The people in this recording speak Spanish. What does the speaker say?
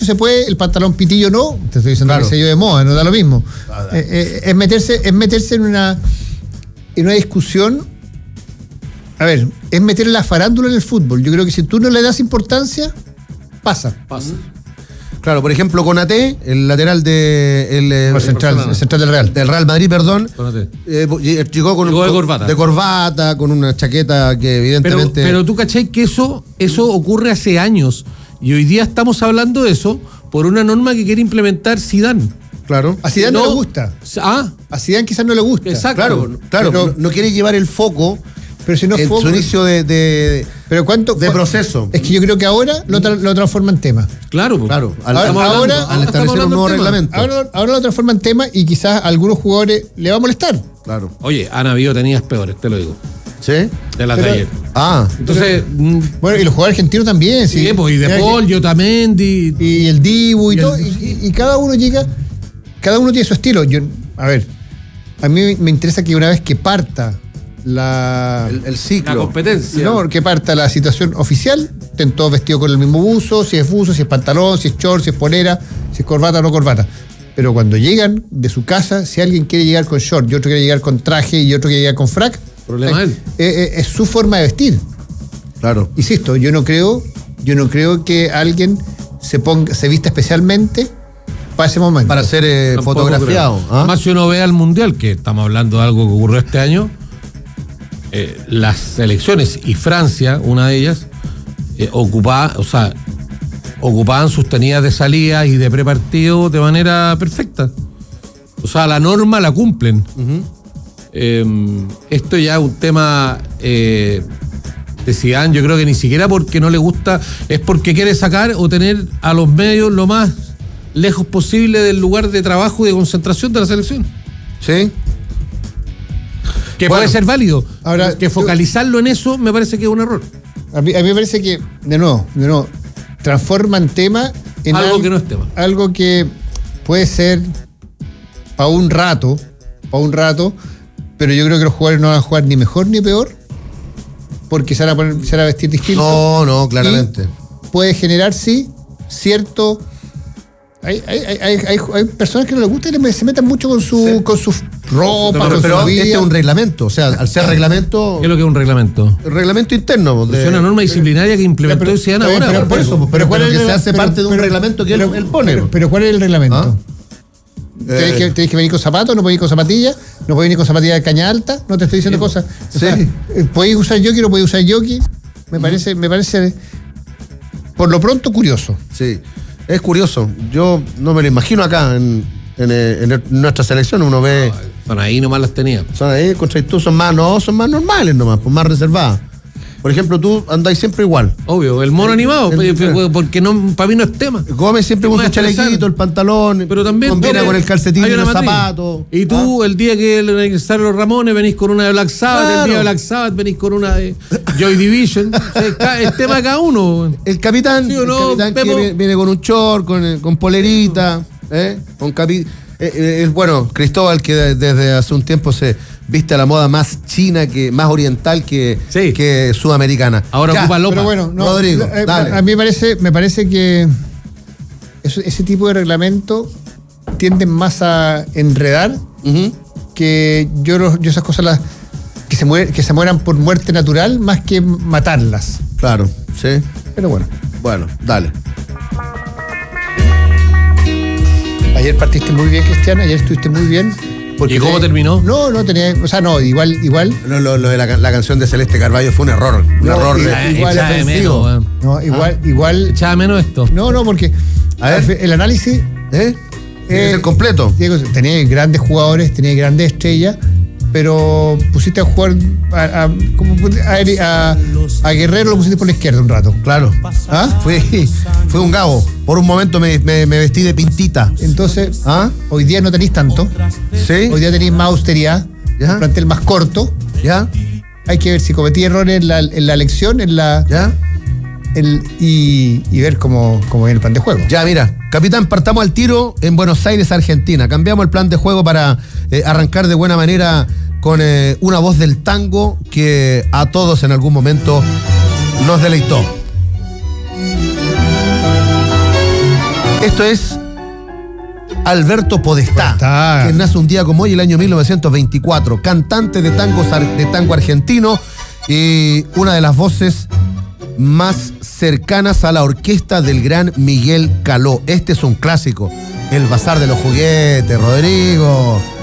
se puede, el pantalón pitillo no, te estoy diciendo que se lleve de moda, no da lo mismo. Es meterse en una discusión. A ver, es meter la farándula en el fútbol. Yo creo que si tú no le das importancia, pasa. Claro, por ejemplo, Konaté, el lateral el central del Real. Del Real Madrid, perdón. Llegó de corbata, con una chaqueta que evidentemente. Pero tú cachai que eso ocurre hace años. Y hoy día estamos hablando de eso por una norma que quiere implementar Zidane. Claro. A Zidane no le gusta. A Zidane quizás no le gusta. Exacto. Claro. No quiere llevar el foco. Pero si no en su inicio de proceso. Es que yo creo que ahora lo transforma en tema. Claro. Al establecer un nuevo reglamento. Ahora lo transforma en tema y quizás a algunos jugadores le va a molestar. Claro. Oye, han habido tenidas peores, te lo digo. ¿Sí? De las de ayer. Entonces. Bueno, y los jugadores argentinos también. Sí, pues, y De Paul, Otamendi. Y el Dibu y todo. Y cada uno tiene su estilo. A mí me interesa que una vez que parta el ciclo, la competencia, no, que parta la situación oficial, estén todos vestidos con el mismo buzo, si es pantalón, si es short, si es polera, si es corbata o no corbata. Pero cuando llegan de su casa, si alguien quiere llegar con short y otro quiere llegar con traje y otro quiere llegar con frac, problema es su forma de vestir. Claro. Insisto, yo no creo que alguien se vista especialmente para ese momento. Para ser fotografiado. Más si uno ve al Mundial, que estamos hablando de algo que ocurrió este año, las selecciones, y Francia, una de ellas, ocupaban sus tenidas de salida y de prepartido de manera perfecta. O sea, la norma la cumplen. Esto ya es un tema de Zidane, yo creo que ni siquiera porque no le gusta, es porque quiere sacar o tener a los medios lo más lejos posible del lugar de trabajo y de concentración de la selección. Sí. Que puede ser válido. Ahora, que focalizarlo en eso me parece que es un error. A mí me parece que, de nuevo, transforman tema en algo que no es tema. Algo que puede ser para un rato, pero yo creo que los jugadores no van a jugar ni mejor ni peor porque se van a vestir distinto. No, claramente. Y puede generar, sí, cierto. Hay personas que no les gusta y se metan mucho con su ropa, pero este es un reglamento, o sea, al ser reglamento. ¿Qué es lo que es un reglamento? El reglamento interno. Es una norma disciplinaria que implementó Zidane ahora. Pero que se hace parte de un reglamento que él pone. Pero ¿cuál es el reglamento? Tenés que venir con zapatos, no podés ir con zapatillas, no podés venir con zapatillas de caña alta, no te estoy diciendo cosas. O sea, podéis usar jockey, no podéis usar jockey. Me parece por lo pronto curioso. Sí. Es curioso, yo no me lo imagino acá en nuestra selección, uno ve. Son ahí nomás las tenía. Son ahí, contra tú son más normales nomás, pues más reservadas. Por ejemplo, tú andáis siempre igual. Obvio, el mono animado, porque no, para mí no es tema. Gómez siempre con su chalequito, el pantalón, pero también combina con el calcetín y los zapatos. Y tú, el día que le aniversario los Ramones, venís con una de Black Sabbath, el día de Black Sabbath venís con una de Joy Division. O sea, es tema de cada uno. El capitán, ¿sí o no, que viene con un short, con polerita, con bueno, Cristóbal, que desde hace un tiempo se viste a la moda más china, más oriental que sudamericana. Ahora ocupa lopa. Pero bueno, Rodrigo, dale. A mí me parece que ese tipo de reglamento tienden más a enredar que yo esas cosas que se mueran por muerte natural más que matarlas. Claro, sí. Pero bueno. Bueno, dale. Ayer partiste muy bien, Cristian, ayer estuviste muy bien. ¿Y cómo terminó? No tenía, o sea, no, igual. Lo de la canción de Celeste Carballo fue un error. Igual ofensivo. Igual. Echaba menos esto. No, porque a ver, el análisis tiene que ser completo. Tenía grandes jugadores, tenía grandes estrellas, pero pusiste a jugar a Guerrero, lo pusiste por la izquierda un rato. Claro. Fue un gabo. Por un momento me vestí de pintita. Entonces, hoy día no tenéis tanto. Sí. Hoy día tenéis más austeridad, un plantel más corto. Ya. Hay que ver si cometí errores en la elección, ¿Ya? Y ver cómo viene el plan de juego. Ya, mira, capitán, partamos al tiro en Buenos Aires, Argentina. Cambiamos el plan de juego para arrancar de buena manera con una voz del tango que a todos en algún momento nos deleitó. Esto es Alberto Podestá, que nace un día como hoy, el año 1924, cantante de tango argentino y una de las voces más cercanas a la orquesta del gran Miguel Caló. Este es un clásico, El Bazar de los Juguetes, Rodrigo.